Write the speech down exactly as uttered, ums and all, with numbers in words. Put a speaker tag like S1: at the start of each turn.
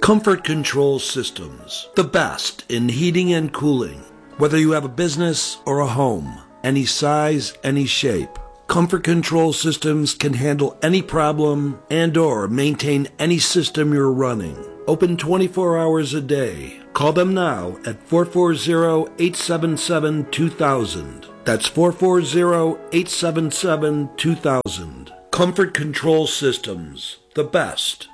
S1: Comfort Control Systems, the best in heating and cooling. Whether you have a business or a home, any size, any shape, Comfort Control Systems can handle any problem and or maintain any system you're running. Open twenty-four hours a day. Call them now at four four zero, eight seven seven, two thousand. That's four four zero, eight seven seven, two thousand. Comfort Control Systems, the best